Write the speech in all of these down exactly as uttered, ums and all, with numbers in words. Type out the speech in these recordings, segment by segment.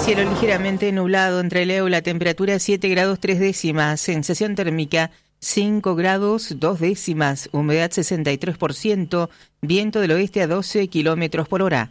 Cielo ligeramente nublado entre Leo, la temperatura siete grados tres décimas, sensación térmica cinco grados dos décimas, humedad sesenta y tres por ciento, viento del oeste a doce kilómetros por hora.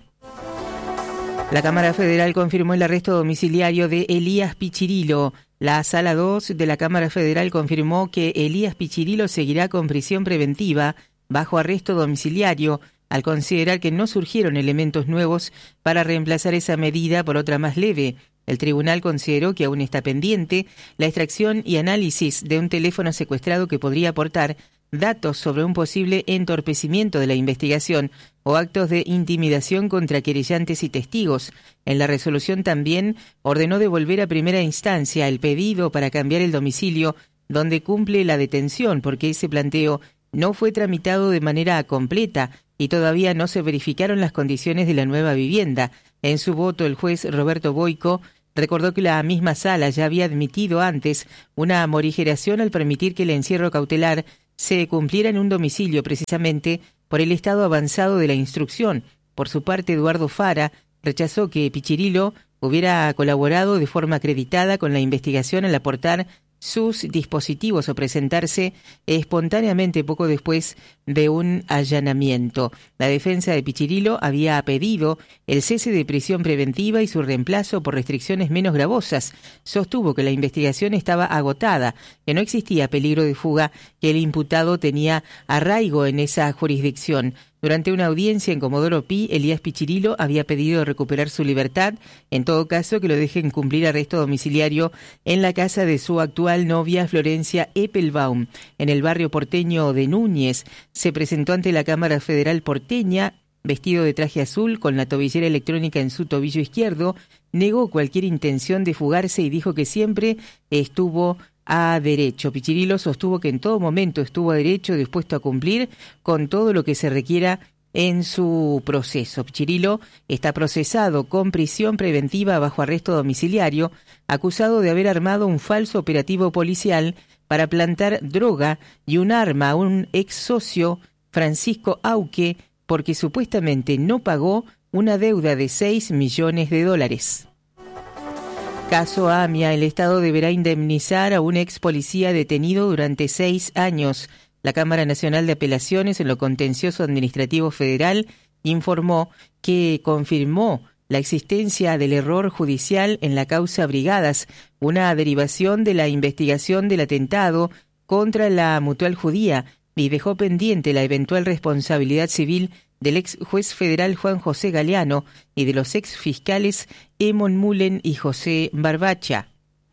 La Cámara Federal confirmó el arresto domiciliario de Elías Pichirilo. La Sala dos de la Cámara Federal confirmó que Elías Pichirilo seguirá con prisión preventiva bajo arresto domiciliario, al considerar que no surgieron elementos nuevos para reemplazar esa medida por otra más leve. El tribunal consideró que aún está pendiente la extracción y análisis de un teléfono secuestrado que podría aportar datos sobre un posible entorpecimiento de la investigación o actos de intimidación contra querellantes y testigos. En la resolución también ordenó devolver a primera instancia el pedido para cambiar el domicilio donde cumple la detención, porque ese planteo no fue tramitado de manera completa y todavía no se verificaron las condiciones de la nueva vivienda. En su voto, el juez Roberto Boico recordó que la misma sala ya había admitido antes una morigeración al permitir que el encierro cautelar se cumpliera en un domicilio precisamente por el estado avanzado de la instrucción. Por su parte, Eduardo Fara rechazó que Pichirilo hubiera colaborado de forma acreditada con la investigación al aportar sus dispositivos o presentarse espontáneamente poco después de un allanamiento. La defensa de Pichirilo había pedido el cese de prisión preventiva y su reemplazo por restricciones menos gravosas. Sostuvo que la investigación estaba agotada, que no existía peligro de fuga, que el imputado tenía arraigo en esa jurisdicción. Durante una audiencia en Comodoro Pi, Elías Pichirilo había pedido recuperar su libertad, en todo caso que lo dejen cumplir arresto domiciliario en la casa de su actual novia Florencia Eppelbaum, en el barrio porteño de Núñez. Se presentó ante la Cámara Federal porteña, vestido de traje azul, con la tobillera electrónica en su tobillo izquierdo, negó cualquier intención de fugarse y dijo que siempre estuvo a derecho. Pichirilo sostuvo que en todo momento estuvo a derecho y dispuesto a cumplir con todo lo que se requiera en su proceso. Pichirilo está procesado con prisión preventiva bajo arresto domiciliario, acusado de haber armado un falso operativo policial para plantar droga y un arma a un ex socio, Francisco Auque, porque supuestamente no pagó una deuda de seis millones de dólares. Caso AMIA, el Estado deberá indemnizar a un ex policía detenido durante seis años. La Cámara Nacional de Apelaciones en lo Contencioso Administrativo Federal informó que confirmó la existencia del error judicial en la causa Brigadas, una derivación de la investigación del atentado contra la Mutual Judía, y dejó pendiente la eventual responsabilidad civil del ex juez federal Juan José Galeano y de los ex fiscales Emon Mullen y José Barbacha.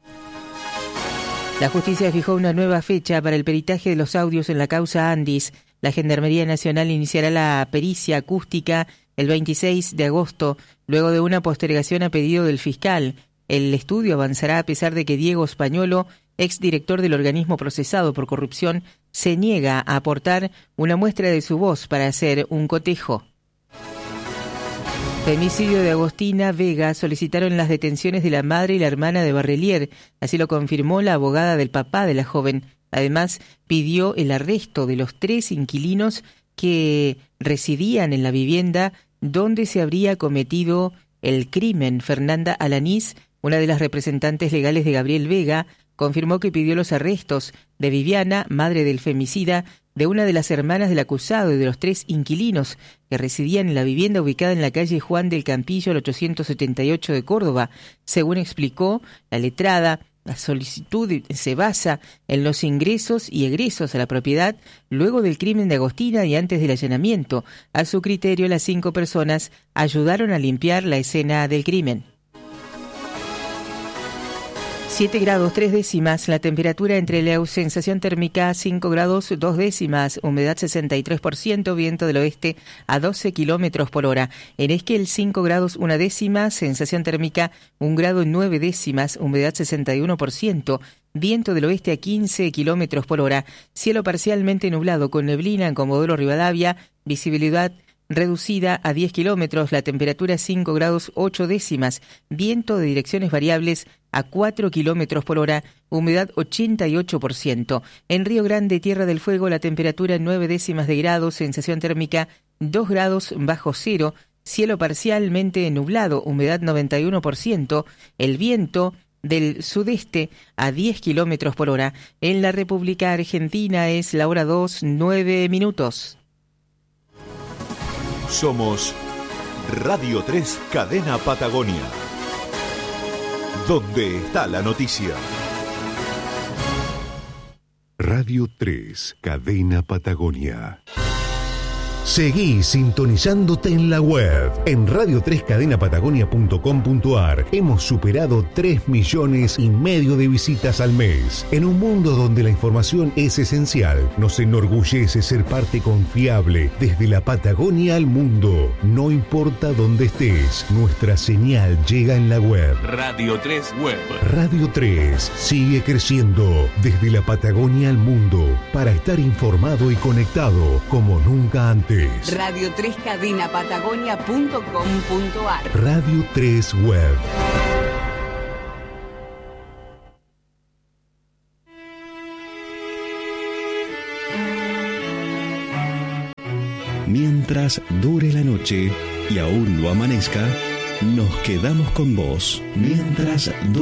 La justicia fijó una nueva fecha para el peritaje de los audios en la causa Andis. La Gendarmería Nacional iniciará la pericia acústica el veintiséis de agosto, luego de una postergación a pedido del fiscal. El estudio avanzará a pesar de que Diego Españolo, exdirector del organismo procesado por corrupción, se niega a aportar una muestra de su voz para hacer un cotejo. Femicidio de Agostina Vega. Solicitaron las detenciones de la madre y la hermana de Barrelier, así lo confirmó la abogada del papá de la joven. Además, pidió el arresto de los tres inquilinos que residían en la vivienda donde se habría cometido el crimen. Fernanda Alanís, una de las representantes legales de Gabriel Vega, confirmó que pidió los arrestos de Viviana, madre del femicida, de una de las hermanas del acusado y de los tres inquilinos que residían en la vivienda ubicada en la calle Juan del Campillo, al ochocientos setenta y ocho de Córdoba. Según explicó la letrada, la solicitud se basa en los ingresos y egresos a la propiedad luego del crimen de Agostina y antes del allanamiento. A su criterio, las cinco personas ayudaron a limpiar la escena del crimen. siete grados tres décimas, la temperatura entre Leu, sensación térmica cinco grados dos décimas, humedad sesenta y tres por ciento, viento del oeste a doce kilómetros por hora. En Esquel cinco grados una décima, sensación térmica un grado nueve décimas, humedad sesenta y uno por ciento, viento del oeste a quince kilómetros por hora. Cielo parcialmente nublado con neblina en Comodoro Rivadavia, visibilidad reducida a diez kilómetros, la temperatura cinco grados ocho décimas, viento de direcciones variables a cuatro kilómetros por hora, humedad ochenta y ocho por ciento. En Río Grande, Tierra del Fuego, la temperatura nueve décimas de grado, sensación térmica dos grados bajo cero, cielo parcialmente nublado, humedad noventa y uno por ciento, el viento del sudeste a diez kilómetros por hora. En la República Argentina es la hora dos, nueve minutos. Somos Radio tres Cadena Patagonia. ¿Dónde está la noticia? Radio tres Cadena Patagonia. Seguí sintonizándote en la web. En radio tres cadena patagonia punto com punto ar hemos superado tres millones y medio de visitas al mes. En un mundo donde la información es esencial, nos enorgullece ser parte confiable desde la Patagonia al mundo. No importa dónde estés, nuestra señal llega en la web. Radio tres Web. Radio tres sigue creciendo desde la Patagonia al mundo para estar informado y conectado como nunca antes. radio tres cadena patagonia punto com punto ar. Radio tres Web. Mientras dure la noche y aún no amanezca, nos quedamos con vos. Mientras dure